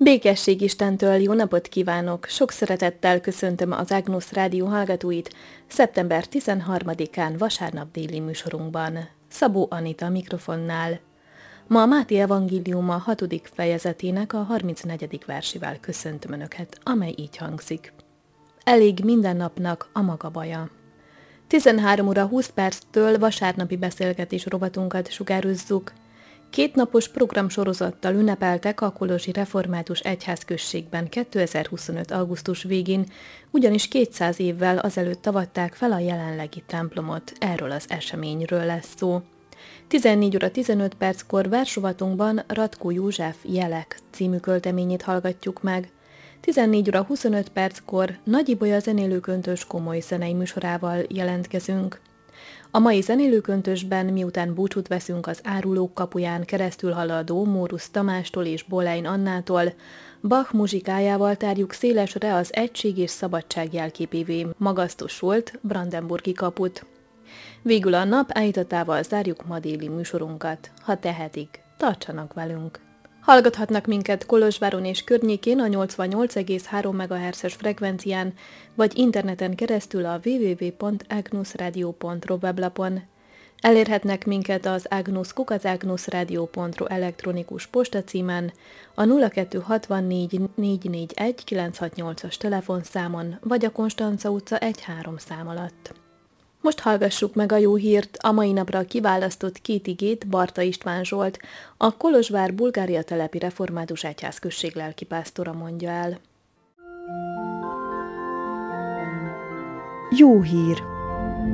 Békesség Istentől, jó napot kívánok! Sok szeretettel köszöntöm az Agnus Rádió hallgatóit szeptember 13-án vasárnap déli műsorunkban. Szabó Anita mikrofonnál. Ma a Máté evangéliuma 6. fejezetének a 34. versével köszöntöm Önöket, amely így hangzik. Elég minden napnak a maga baja. 13 óra 20 perctől vasárnapi beszélgetés rovatunkat sugározzuk. 2 napos programsorozattal ünnepeltek a Kolozsi Református Egyházközségben 2025. augusztus végén, ugyanis 200 évvel azelőtt avatták fel a jelenlegi templomot. Erről az eseményről lesz szó. 14 óra 15 perckor versrovatunkban Ratkó József Jelek című költeményét hallgatjuk meg. 14 óra 25 perckor Nagy Ibolya zenélőköntös komoly zenei műsorával jelentkezünk. A mai zenélőköntösben, miután búcsút veszünk az Árulók kapuján keresztül haladó Mórusz Tamástól és Bolein Annától, Bach muzsikájával tárjuk szélesre az egység és szabadság jelképévé magasztosult Brandenburgi kaput. Végül a nap állítatával zárjuk ma déli műsorunkat. Ha tehetik, tartsanak velünk! Hallgathatnak minket Kolozsváron és környékén a 88,3 MHz-es frekvencián, vagy interneten keresztül a www.agnusradio.ro weblapon. Elérhetnek minket az agnus@agnusradio.ro elektronikus postacímen, a 0264 441 968-as telefonszámon, vagy a Konstanca utca 1-3 szám alatt. Most hallgassuk meg a jó hírt, a mai napra kiválasztott 2 igét Barta István Zsolt, a Kolozsvár Bulgária telepi református egyházközség lelkipásztora mondja el. Jó hír!